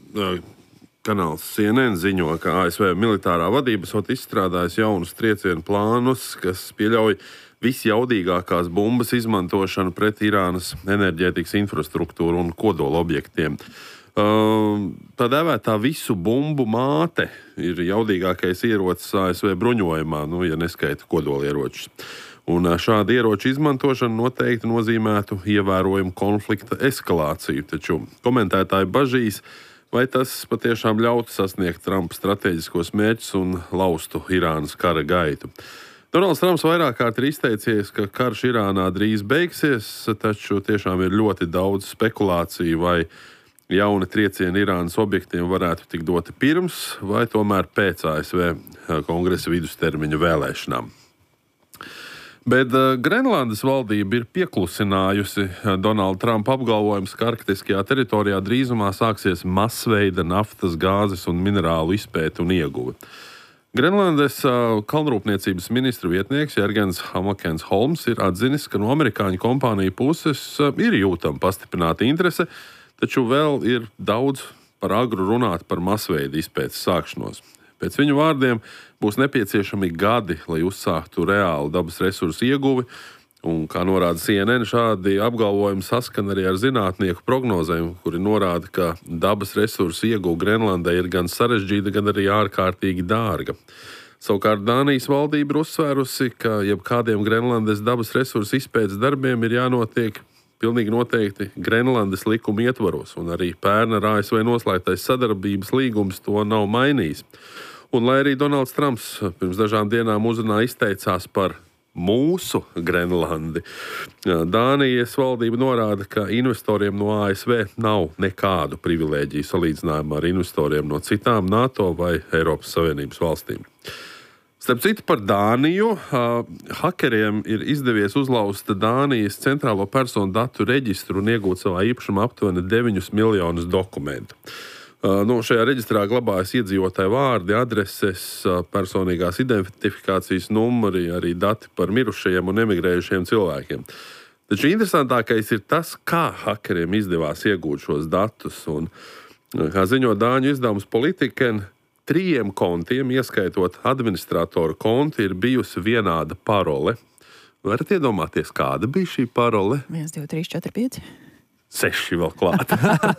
kanāls CNN ziņo, ka ASV militārā vadība esot izstrādājusi jaunus triecienu plānus, kas pieļauj visjaudīgākās bumbas izmantošanu pret Irānas enerģētikas infrastruktūru un kodola objektiem. Tā dēvētā visu bumbu māte ir jaudīgākais ierocis ASV bruņojumā, ja neskaita kodolieročus. Un šāda ieroča izmantošana noteikti nozīmētu ievērojumu konflikta eskalāciju, taču komentētāji bažīs, vai tas patiešām ļautu sasniegt Trumpa strateģiskos mērķus un laustu Irānas kara gaitu. Donalds Trumps vairāk kārt ir izteicies, ka karš Irānā drīz beigsies, taču tiešām ir ļoti daudz spekulāciju, vai jauni triecieni Irānas objektiem varētu tikt doti pirms vai tomēr pēc ASV kongresa vidustermiņa vēlēšanām. Bet Grenlandes valdība ir pieklusinājusi Donalda Trumpa apgalvojums, ka arktiskajā teritorijā drīzumā sāksies masveida naftas, gāzes un minerālu izpēte un ieguve. Grenlandes kalnrūpniecības ministra vietnieks Jērgens Hamakens Holms ir atzinis, ka no amerikāņu kompāniju puses ir jūtama pastiprināta interese, taču vēl ir daudz par agru runāt par masveida izpētes sākšanos. Pēc viņu vārdiem būs nepieciešami gadi, lai uzsāktu reālu dabas resursu ieguvi, un, kā norāda CNN, šādi apgalvojumi saskan arī ar zinātnieku prognozēm, kuri norāda, ka dabas resursu ieguve Grenlandē ir gan sarežģīta, gan arī ārkārtīgi dārga. Savukārt Dānijas valdība ir uzsvērusi, ka jebkādiem Grenlandes dabas resursu izpētes darbiem ir jānotiek pilnīgi noteikti Grenlandes likuma ietvaros, un arī pērn ar ASV noslēgtais sadarbības līgums to nav mainījis. Un lai arī Donalds Trumps pirms dažām dienām uzrunā izteicās par mūsu Grenlandi, Dānijas valdība norāda, ka investoriem no ASV nav nekādu privilēģiju salīdzinājumā ar investoriem no citām NATO vai Eiropas Savienības valstīm. Starp citu, par Dāniju, hakeriem ir izdevies uzlauzt Dānijas centrālo personu datu reģistru un iegūt savā īpašumā aptuveni 9 miljonus dokumentu. Šajā reģistrā glabājas iedzīvotāju vārdi, adreses, personīgās identifikācijas numuri, arī dati par mirušajiem un emigrējušiem cilvēkiem. Taču interesantākais ir tas, kā hakeriem izdevās iegūt šos datus. Un, kā ziņo dāņu izdevums Politiken, 3 kontiem, ieskaitot administratoru konti, ir bijusi vienāda parole. Varat iedomāties, kāda bija šī parole? 1, 2, 3, 4, 5. 6 vēl klāt.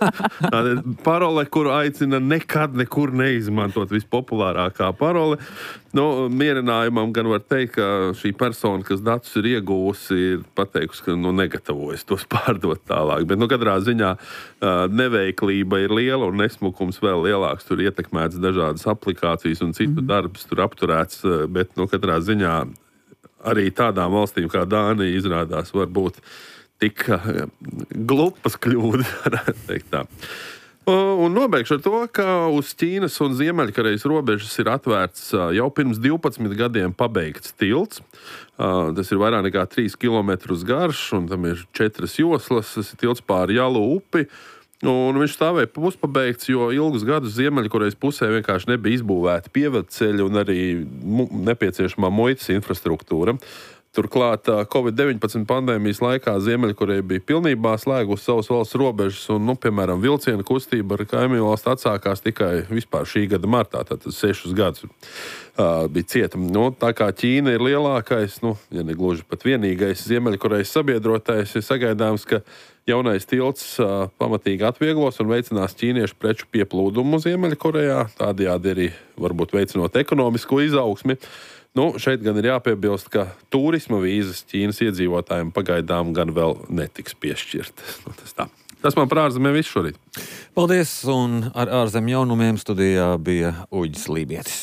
Parole, kuru aicina nekad nekur neizmantot, vispopulārākā parole. Mierinājumam gan var teikt, ka šī persona, kas datus ir iegūsi, ir pateikusi, ka negatavojas tos pārdot tālāk. Bet katrā ziņā neveiklība ir liela un nesmukums vēl lielāks. Tur ietekmēts dažādas aplikācijas un citu darbus tur apturēts, bet katrā ziņā arī tādām valstīm kā Dānija izrādās var būt tik glupas kļūdas, varētu teikt tā. Un nobeigšu ar to, ka uz Ķīnas un Ziemeļkorejas robežas ir atvērts jau pirms 12 gadiem pabeigts tilts. Tas ir vairāk nekā 3 kilometrus garš, un tam ir 4 joslas. Tas ir tilts pāri Jalu upi. Un viņš stāvēja puspabeigts, jo ilgus gadus Ziemeļkorejas pusē vienkārši nebija izbūvēti pievedceļi un arī nepieciešamā muitas infrastruktūra. Turklāt Covid-19 pandēmijas laikā Ziemeļkoreja bija pilnībā slēgusi savas valsts robežas un, piemēram, vilciena kustība ar kaimiņu valsti atsākās tikai vispār šī gada martā, tātad 6 gadus bija cieta. Tā kā Ķīna ir lielākais, ja ne gluži pat vienīgais Ziemeļkorejas sabiedrotais, ir sagaidāms, ka jaunais tilts pamatīgi atvieglos un veicinās ķīniešu preču pieplūdumu Ziemeļkorejā, tādējādi arī varbūt veicinot ekonomisko izaugsmi. Šeit gan ir jāpiebilst, ka turisma vīzas Ķīnas iedzīvotājiem pagaidām gan vēl netiks piešķirtas. Tas man par ārzemēm viss šorīt. Paldies, un ar ārzemju jaunumiem studijā bija Uģis Lībietis.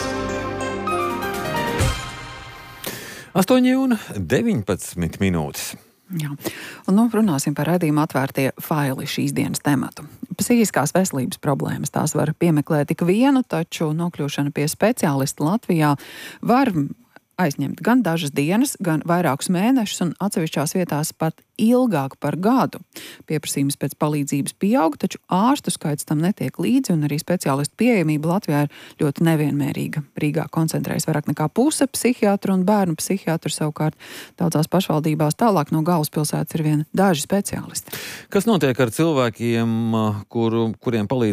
8:19 minūtes. Jā. Un runāsim par raidījumu atvērtie faili šīs dienas tematu. Psihiskās veselības problēmas tās var piemeklēt tik vienu, taču nokļūšana pie speciālista Latvijā var aizņemt gan dažas dienas, gan vairākus mēnešus un atsevišķās vietās pat ilgāk par gadu. Pieprasījums pēc palīdzības pieaug, taču ārstu skaits tam netiek līdzi un arī speciālistu pieejamība Latvijā ir ļoti nevienmērīga. Rīgā koncentrējas vairāk nekā puse psihiatru un bērnu psihiatru, savukārt daudzās pašvaldībās tālāk no galvaspilsētas ir vien daži speciālisti. Kas notiek ar cilvēkiem, kuriem palīdz